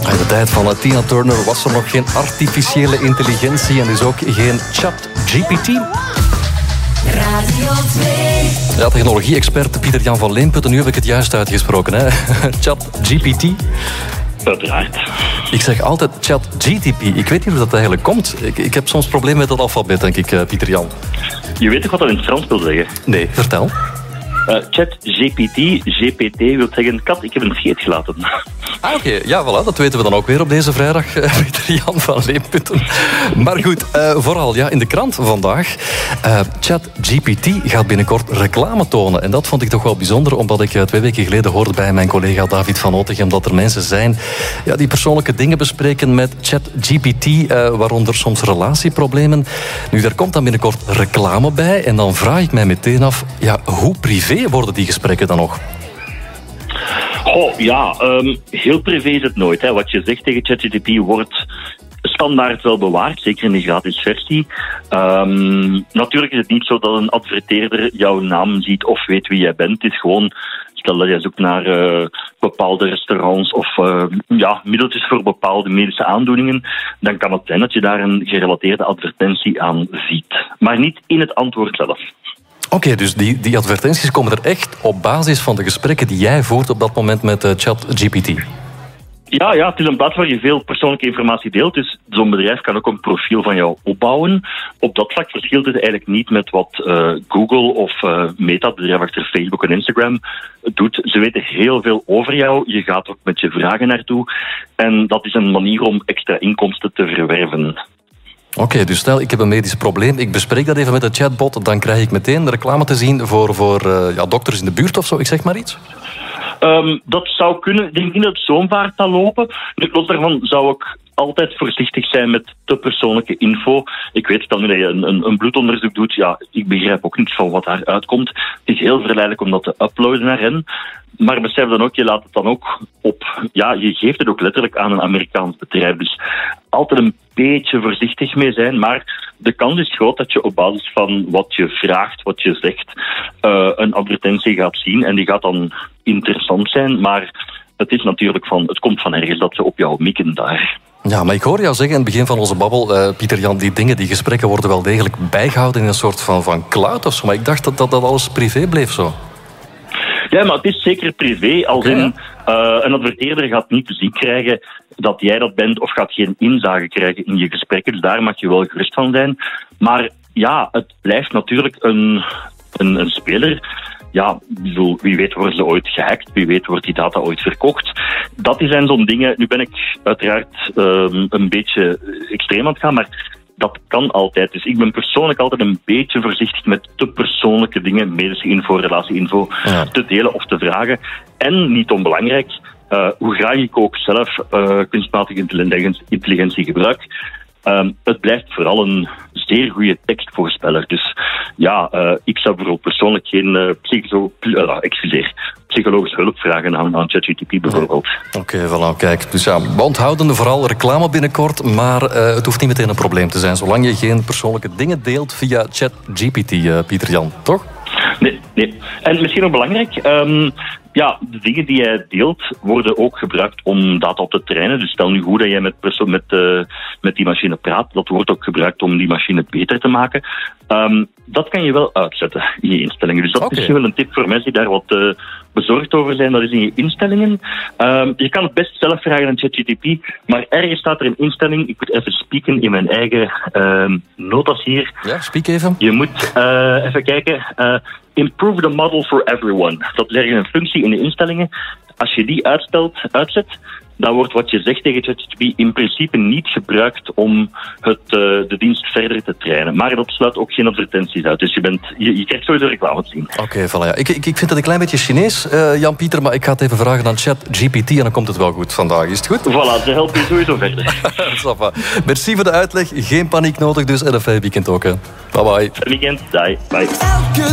In de tijd van Tina Turner was er nog geen artificiële intelligentie en dus ook geen ChatGPT. Radio 2. Ja, technologie-expert Pieter-Jan van Leemputten, nu heb ik het juist uitgesproken, hè? ChatGPT. Uiteraard. Ik zeg altijd ChatGTP. Ik weet niet hoe dat eigenlijk komt. Ik heb soms problemen met dat alfabet, denk ik, Pieter-Jan. Je weet toch wat dat in het Frans wil zeggen? Nee, vertel. ChatGPT, GPT wil zeggen, kat, ik heb een scheet gelaten. Oké. Ja, voilà, dat weten we dan ook weer op deze vrijdag, Pieter-Jan van Leemputten. Maar goed, vooral in de krant vandaag. ChatGPT gaat binnenkort reclame tonen. En dat vond ik toch wel bijzonder, omdat ik 2 weken geleden hoorde bij mijn collega David van Otegem dat er mensen zijn die persoonlijke dingen bespreken met ChatGPT, waaronder soms relatieproblemen. Nu, daar komt dan binnenkort reclame bij. En dan vraag ik mij meteen af, hoe privé worden die gesprekken dan nog? Heel privé is het nooit. Hè. Wat je zegt tegen ChatGPT wordt standaard wel bewaard, zeker in de gratis versie. Natuurlijk is het niet zo dat een adverteerder jouw naam ziet of weet wie jij bent. Het is gewoon, stel dat jij zoekt naar bepaalde restaurants of middeltjes voor bepaalde medische aandoeningen, dan kan het zijn dat je daar een gerelateerde advertentie aan ziet. Maar niet in het antwoord zelf. Oké, dus die advertenties komen er echt op basis van de gesprekken die jij voert op dat moment met ChatGPT? Ja, het is een plaats waar je veel persoonlijke informatie deelt. Dus zo'n bedrijf kan ook een profiel van jou opbouwen. Op dat vlak verschilt het eigenlijk niet met wat Google of Meta, het bedrijf achter Facebook en Instagram, doet. Ze weten heel veel over jou. Je gaat ook met je vragen naartoe. En dat is een manier om extra inkomsten te verwerven. Oké, dus stel ik heb een medisch probleem, ik bespreek dat even met de chatbot, dan krijg ik meteen reclame te zien voor dokters in de buurt of zo, ik zeg maar iets? Dat zou kunnen. Ik denk niet dat het zo'n vaart zal lopen. Los daarvan zou ik altijd voorzichtig zijn met te persoonlijke info. Ik weet dat nu dat je een bloedonderzoek doet, ik begrijp ook niet van wat daar uitkomt. Het is heel verleidelijk om dat te uploaden naar hen. Maar besef dan ook, je laat het dan ook op. Je geeft het ook letterlijk aan een Amerikaans bedrijf. Dus altijd een beetje voorzichtig mee zijn. Maar de kans is groot dat je op basis van wat je vraagt, wat je zegt, een advertentie gaat zien. En die gaat dan interessant zijn. Maar het is natuurlijk het komt van ergens dat ze op jou mikken daar. Ja, maar ik hoor jou zeggen in het begin van onze babbel, Pieter-Jan, die gesprekken worden wel degelijk bijgehouden in een soort van cloud of zo. Maar ik dacht dat alles privé bleef zo. Ja, maar het is zeker privé. Als in, een adverteerder gaat niet te zien krijgen dat jij dat bent of gaat geen inzage krijgen in je gesprekken. Dus daar mag je wel gerust van zijn. Maar het blijft natuurlijk een speler. Wie weet worden ze ooit gehackt, wie weet wordt die data ooit verkocht. Dat zijn zo'n dingen. Nu ben ik uiteraard een beetje extreem aan het gaan, maar dat kan altijd. Dus ik ben persoonlijk altijd een beetje voorzichtig met te persoonlijke dingen, medische info, relatie-info, te delen of te vragen. En, niet onbelangrijk, hoe graag ik ook zelf kunstmatige intelligentie gebruik, het blijft vooral een zeer goede tekstvoorspeller. Dus ik zou bijvoorbeeld persoonlijk geen psychologische hulp vragen aan ChatGPT bijvoorbeeld. Oké, voilà, kijk. Dus we onthouden vooral reclame binnenkort, maar het hoeft niet meteen een probleem te zijn, zolang je geen persoonlijke dingen deelt via ChatGPT, Pieter-Jan, toch? Nee. En misschien ook belangrijk, de dingen die jij deelt worden ook gebruikt om data op te trainen. Dus stel nu goed dat jij met die machine praat. Dat wordt ook gebruikt om die machine beter te maken. Dat kan je wel uitzetten in je instellingen. Dus dat is misschien wel een tip voor mensen die daar wat bezorgd over zijn. Dat is in je instellingen. Je kan het best zelf vragen aan ChatGPT, maar ergens staat er een instelling. Ik moet even spieken in mijn eigen notas hier. Ja, spiek even. Je moet even kijken. Improve the model for everyone. Dat is ergens een functie in de instellingen. Als je die uitzet, dan wordt wat je zegt tegen ChatGPT in principe niet gebruikt om de dienst verder te trainen. Maar dat sluit ook geen advertenties uit. Dus je krijgt sowieso reclame te zien. Oké, voilà. Ja. Ik vind het een klein beetje Chinees, Jan-Pieter, maar ik ga het even vragen aan ChatGPT en dan komt het wel goed vandaag. Is het goed? Voilà, ze helpen je sowieso verder. Merci voor de uitleg. Geen paniek nodig dus en een fijn weekend ook. Hè. Bye bye. Fijn weekend. Bye.